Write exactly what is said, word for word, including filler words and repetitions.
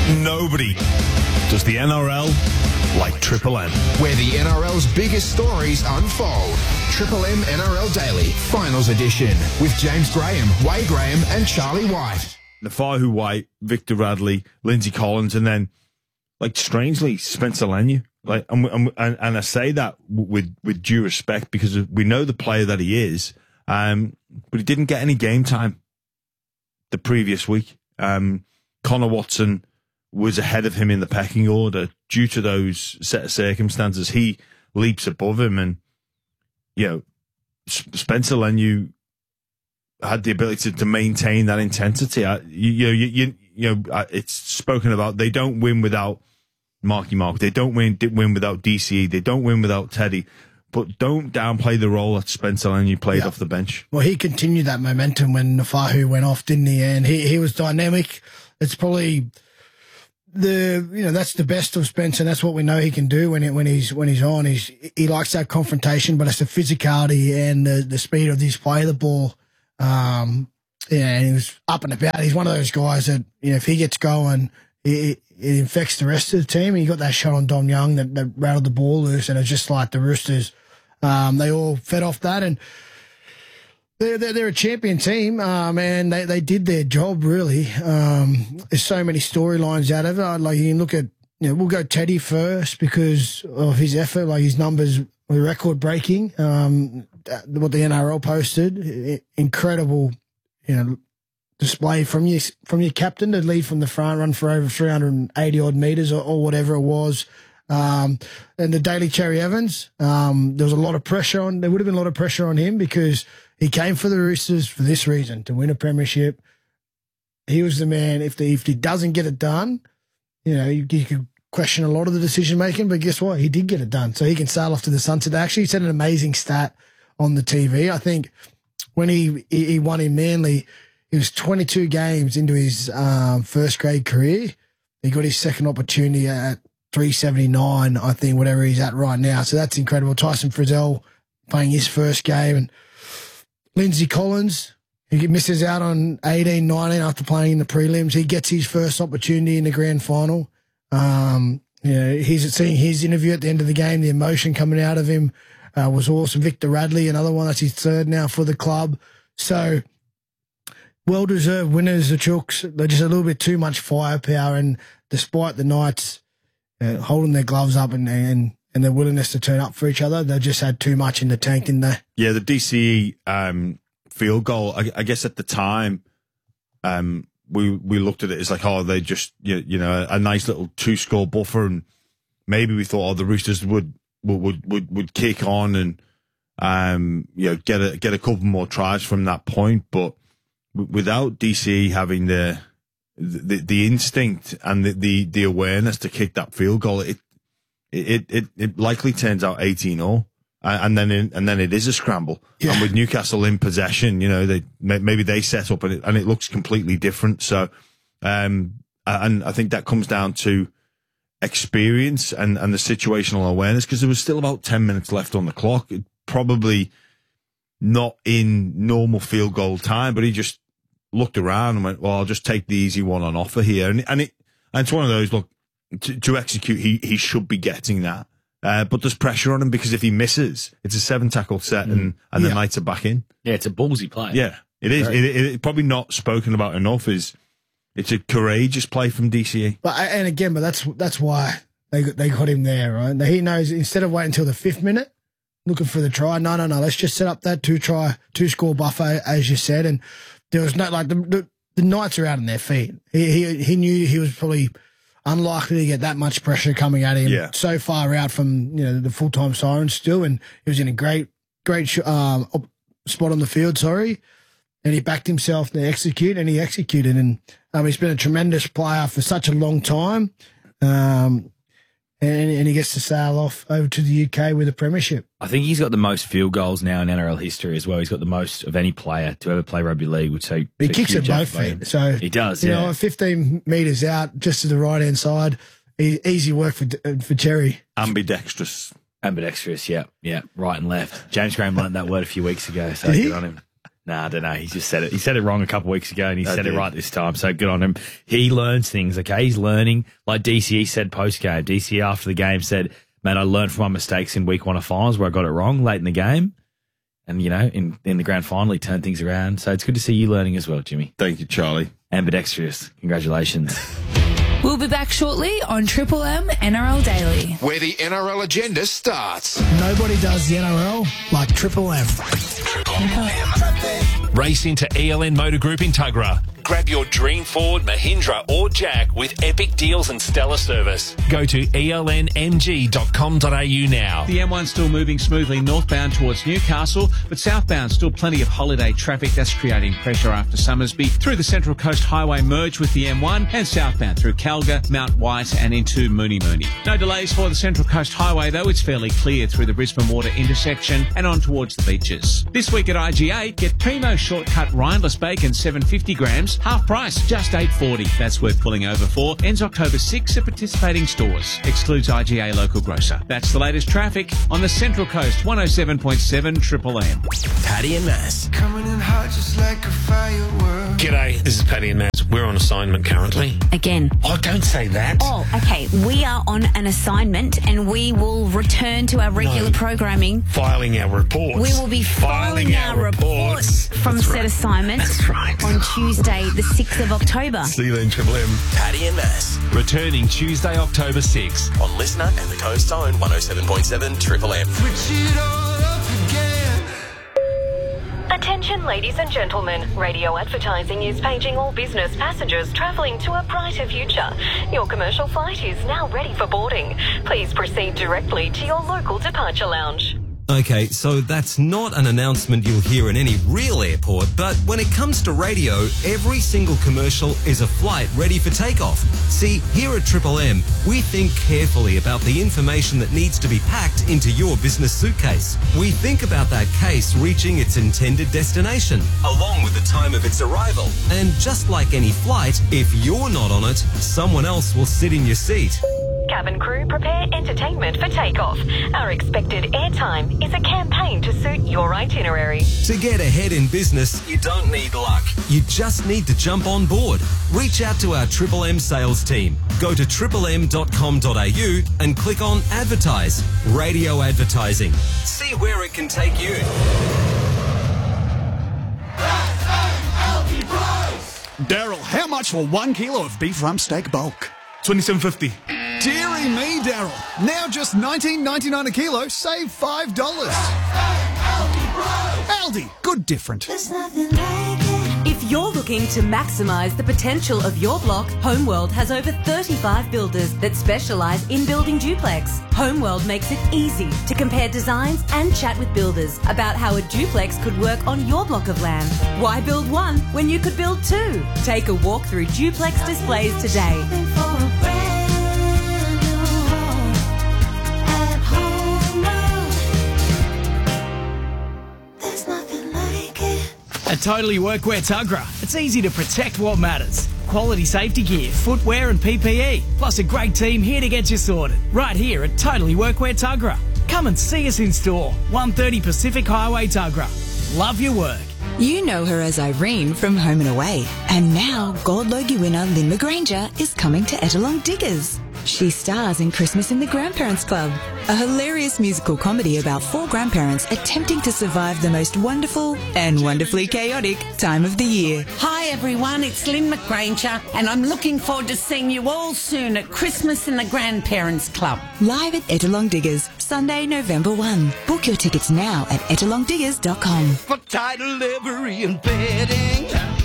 Nobody does the N R L like Triple M. Where the N R L's biggest stories unfold. Triple M N R L Daily, Finals Edition, with James Graham, Wade Graham and Charlie White. Nafahu White, Victor Radley, Lindsay Collins, and then, like, strangely, Spencer Leniu. Like, and, and, and I say that with, with due respect because we know the player that he is, um, but he didn't get any game time the previous week. Um, Connor Watson was ahead of him in the pecking order due to those set of circumstances. He leaps above him, and you know, Spencer Leniu had the ability to, to maintain that intensity. I, you, you know, you, you, you know, it's spoken about. They don't win without Marky Mark. They don't win win without D C E. They don't win without Teddy. But don't downplay the role that Spencer Leniu played yeah. off the bench. Well, he continued that momentum when Nafahu went off, didn't he? And he he was dynamic. It's probably the you know that's the best of Spencer. That's what we know he can do when it, when he's when he's on. He's he likes that confrontation, but it's the physicality and the the speed of his play of the ball. Um, yeah, and he was up and about. He's one of those guys that you know if he gets going, it, it infects the rest of the team. And you got that shot on Dom Young that, that rattled the ball loose, and it's just like the Roosters. Um, they all fed off that, and they're, they're, they're a champion team, um, and they, they did their job, really. Um, there's so many storylines out of it. Like, you can look at, you know, we'll go Teddy first because of his effort. Like, his numbers were record-breaking. Um, what the N R L posted, incredible, you know, display from your, from your captain to lead from the front, run for over three hundred eighty-odd metres or, or whatever it was. Um, and the Daly Cherry Evans, um, there was a lot of pressure on, there would have been a lot of pressure on him because he came for the Roosters for this reason, to win a premiership. He was the man. If the, if he doesn't get it done, you know, you, you could question a lot of the decision making, but guess what? He did get it done. So he can sail off to the sunset. Actually, he said an amazing stat on the T V. I think when he, he, he won in Manly, he was twenty-two games into his, um, first grade career. He got his second opportunity at three seventy-nine, I think, whatever he's at right now. So that's incredible. Tyson Frizzell playing his first game. And Lindsay Collins, he misses out on eighteen nineteen after playing in the prelims. He gets his first opportunity in the grand final. Um, you know, he's seeing his interview at the end of the game. The emotion coming out of him uh, was awesome. Victor Radley, another one. That's his third now for the club. So well-deserved winners, the Chooks. They're just a little bit too much firepower. And despite the Knights Uh, holding their gloves up and, and and their willingness to turn up for each other, they just had too much in the tank, didn't they? Yeah, the D C E um, field goal, I, I guess at the time, um, we we looked at it as like, oh, they just, you, you know, a, a nice little two-score buffer, and maybe we thought, oh, the Roosters would would would, would kick on and, um, you know, get a, get a couple more tries from that point, but w- without D C E having the The, the instinct and the, the, the awareness to kick that field goal, it it it, it likely turns out eighteen all, and then in, and then it is a scramble. Yeah. And with Newcastle in possession, you know, they maybe they set up and it and it looks completely different. So, um, and I think that comes down to experience and and the situational awareness, because there was still about ten minutes left on the clock. It, probably not in normal field goal time, but he just looked around and went, well, I'll just take the easy one on offer here. And, and, it, and it's one of those, look, to, to execute, he, he should be getting that. Uh, but there's pressure on him because if he misses, it's a seven tackle set and, and yeah. the Knights are back in. Yeah, it's a ballsy play. Yeah, it is. It, it, it probably not spoken about enough is it's a courageous play from D C E. But, and again, but that's, that's why they, they got him there, right? He knows instead of waiting until the fifth minute, looking for the try, no, no, no, let's just set up that two try, two score buffer, as you said. And there was no, like, the, the, the Knights are out on their feet. He, he he knew he was probably unlikely to get that much pressure coming at him. Yeah. So far out from, you know, the full-time Sirens still, and he was in a great, great um, spot on the field, sorry, and he backed himself to execute, and he executed. And um, he's been a tremendous player for such a long time. Um And, and he gets to sail off over to the U K with a premiership. I think he's got the most field goals now in N R L history as well. He's got the most of any player to ever play rubby league, which so he kicks at both feet. So he does. You yeah. know, fifteen metres out, just to the right hand side, e- easy work for for Cherry. Ambidextrous. Ambidextrous, yeah, yeah, right and left. James Graham learned that word a few weeks ago, so Did good he? on him. Nah, I don't know. He just said it. He said it wrong a couple of weeks ago, and he I said did. it right this time. So good on him. He learns things. Okay, he's learning. Like D C E said post game. D C E after the game said, "Man, I learned from my mistakes in week one of finals where I got it wrong late in the game, and you know, in in the grand final, he turned things around. So it's good to see you learning as well, Jimmy. Thank you, Charlie. Ambidextrous. Congratulations." We'll be back shortly on Triple M N R L Daily. Where the N R L agenda starts. Nobody does the N R L like Triple M. Race into E L N Motor Group in Tuggerah. Grab your dream Ford, Mahindra or Jack with epic deals and stellar service. Go to E L N M G dot com dot A U now. The M one still moving smoothly northbound towards Newcastle, but southbound still plenty of holiday traffic. That's creating pressure after Summersby. Through the Central Coast Highway merge with the M one and southbound through Calga, Mount White and into Mooney Mooney. No delays for the Central Coast Highway though. It's fairly clear through the Brisbane Water intersection and on towards the beaches. This week at I G A, get Primo Shortcut Rindless Bacon seven hundred fifty grams, half price, just eight dollars forty. That's worth pulling over for. Ends October sixth at participating stores. Excludes I G A local grocer. That's the latest traffic on the Central Coast one oh seven point seven Triple M. Paddy and Mass. Coming in hot just like a firework. G'day, this is Paddy and Mass. We're on assignment currently. Again. Oh, don't say that. Oh, okay. We are on an assignment and we will return to our regular No. programming. Filing our reports. We will be filing, our, reports, from That's said right. assignment That's right. on Tuesday, the sixth of October. See you then, Triple M. Paddy and Mass. Returning Tuesday, October sixth. On Listener and the Coast Zone one oh seven point seven Triple M. Switch it all up again. Attention, ladies and gentlemen. Radio advertising is paging all business passengers travelling to a brighter future. Your commercial flight is now ready for boarding. Please proceed directly to your local departure lounge. Okay, so that's not an announcement you'll hear in any real airport, but when it comes to radio, every single commercial is a flight ready for takeoff. See, here at Triple M, we think carefully about the information that needs to be packed into your business suitcase. We think about that case reaching its intended destination, along with the time of its arrival. And just like any flight, if you're not on it, someone else will sit in your seat. Cabin crew, prepare entertainment for takeoff. Our expected airtime is a campaign to suit your itinerary. To get ahead in business, you don't need luck. You just need to jump on board. Reach out to our Triple M sales team. Go to triple m dot com dot a u and click on Advertise. Radio advertising. See where it can take you. Daryl, how much for one kilo of beef rump steak bulk? twenty-seven fifty. Deary me, Daryl. Now just nineteen ninety-nine a kilo, save five dollars. Aldi, good different. If you're looking to maximise the potential of your block, Homeworld has over thirty-five builders that specialise in building duplex. Homeworld makes it easy to compare designs and chat with builders about how a duplex could work on your block of land. Why build one when you could build two? Take a walk through duplex displays today. At Totally Workwear Tuggerah, it's easy to protect what matters. Quality safety gear, footwear and P P E, plus a great team here to get you sorted. Right here at Totally Workwear Tuggerah. Come and see us in store, one thirty Pacific Highway, Tuggerah. Love your work. You know her as Irene from Home and Away. And now Gold Logie winner Lynn McGranger is coming to Ettalong Diggers. She stars in Christmas in the Grandparents Club, a hilarious musical comedy about four grandparents attempting to survive the most wonderful and wonderfully chaotic time of the year. Hi everyone, it's Lynn McGranger and I'm looking forward to seeing you all soon at Christmas in the Grandparents Club. Live at Ettalong Diggers, Sunday, November first. Book your tickets now at ettalong diggers dot com. For title, livery and bedding.